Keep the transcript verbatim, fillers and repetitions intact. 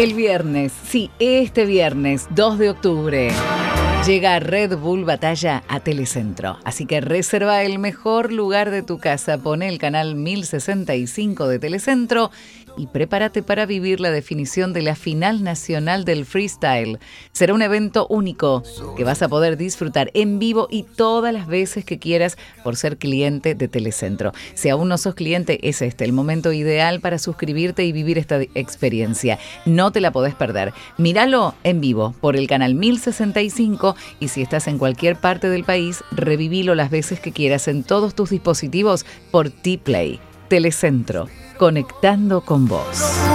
El viernes, sí, este viernes, dos de octubre, llega Red Bull Batalla a Telecentro. Así que reserva el mejor lugar de tu casa, pone el canal mil sesenta y cinco de Telecentro y prepárate para vivir la definición de la final nacional del freestyle. Será un evento único que vas a poder disfrutar en vivo y todas las veces que quieras por ser cliente de Telecentro. Si aún no sos cliente, es este el momento ideal para suscribirte y vivir esta experiencia. No te la podés perder. Míralo en vivo por el canal mil sesenta y cinco y si estás en cualquier parte del país, revivilo las veces que quieras en todos tus dispositivos por T-Play. Telecentro, conectando con vos.